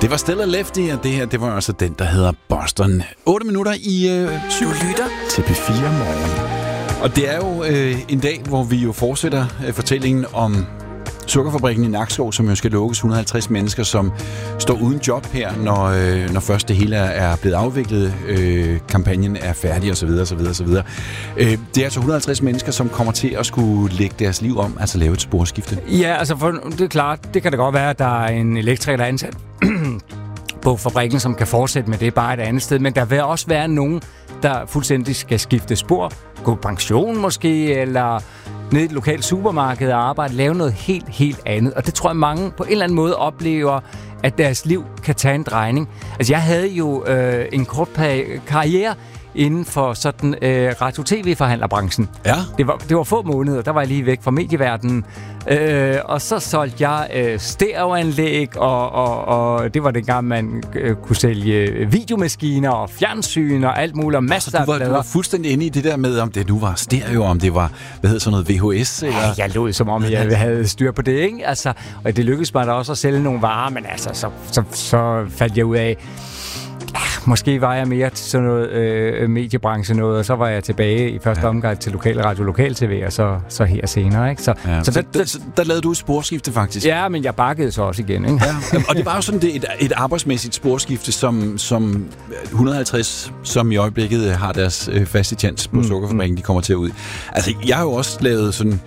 Det var Stella Lefty, og det her, det var altså den, der hedder Boston. 8 minutter i 7. Du lytter til P4 Morgen. Og det er jo en dag, hvor vi jo fortsætter fortællingen om sukkerfabrikken i Nakskov, som jo skal lukkes. 150 mennesker, som står uden job her, når først det hele er blevet afviklet. Kampagnen er færdig, osv. osv. Det er altså 150 mennesker, som kommer til at skulle lægge deres liv om, altså lave et sporskifte. Ja, altså for, det er klart, det kan da godt være, at der er en elektriker, der er ansat på fabrikken, som kan fortsætte med det bare et andet sted. Men der vil også være nogen, der fuldstændig skal skifte spor, gå på pension måske, eller ned i et lokalt supermarked og arbejde, lave noget helt andet. Og det tror jeg, mange på en eller anden måde oplever, at deres liv kan tage en drejning. Altså, jeg havde jo en kort karriere inden for sådan radio-tv-forhandlerbranchen. Ja. Det var få måneder, der var jeg lige væk fra medieverdenen. Og så solgte jeg stereoanlæg, og det var dengang, man kunne sælge videomaskiner og fjernsyn og alt muligt, og masser af du var fuldstændig inde i det der med, om det nu var stereo, om det var, sådan noget VHS? Eller? Ja, jeg lod som om, jeg havde styr på det, ikke? Altså, og det lykkedes mig da også at sælge nogle varer, men altså, så faldt jeg ud af, måske var jeg mere til sådan noget mediebranche noget, og så var jeg tilbage i første omgang til lokal radio, lokal tv, og så her senere, ikke? Så der lavede du et sporskifte, faktisk. Ja, men jeg bakkede så også igen, ikke? Ja. Og det var jo sådan et arbejdsmæssigt sporskifte, som 150, som i øjeblikket har deres faste tjans på sukkerfabrikken, de kommer til at ud. Altså, jeg har jo også lavet sådan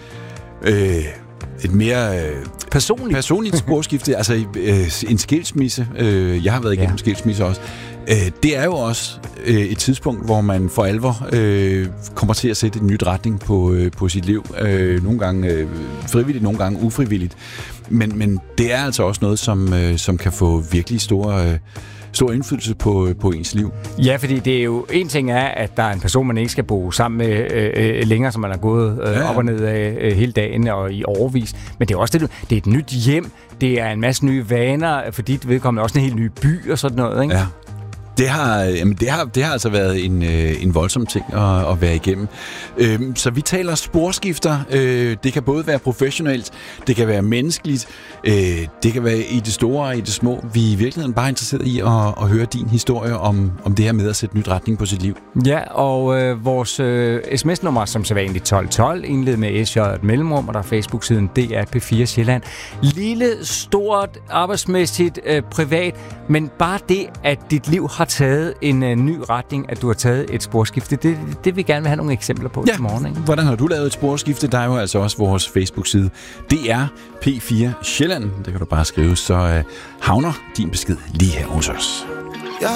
et mere personligt sporskifte, altså en skilsmisse. Jeg har været igennem skilsmisse også. Det er jo også et tidspunkt, hvor man for alvor kommer til at sætte en ny retning på sit liv. Nogle gange frivilligt, nogle gange ufrivilligt. Men det er altså også noget, som kan få virkelig stor indflydelse på ens liv. Ja, fordi det er jo en ting er, at der er en person, man ikke skal bo sammen med længere, som man har gået op og ned af hele dagen og i årevis. Men det er også det er et nyt hjem, det er en masse nye vaner, for dit vedkommende også en helt ny by og sådan noget, ikke? Ja. Det har altså været en voldsom ting at være igennem. Så vi taler sporskifter. Det kan både være professionelt, det kan være menneskeligt, det kan være i det store og i det små. Vi er i virkeligheden bare interesseret i at høre din historie om det her med at sætte nyt retning på sit liv. Ja, og vores sms-nummer som sædvanligt 1212, indledet med SJ et mellemrum, og der er Facebook-siden DR P4 Sjælland. Lille, stort, arbejdsmæssigt, privat, men bare det, at dit liv har taget en ny retning, at du har taget et sporskifte. Det vil gerne have nogle eksempler på til morgen. Ikke? Hvordan har du lavet et sporskifte? Der er jo altså også vores Facebook-side. Det er P4 Sjælland. Det kan du bare skrive, så havner din besked lige her hos os.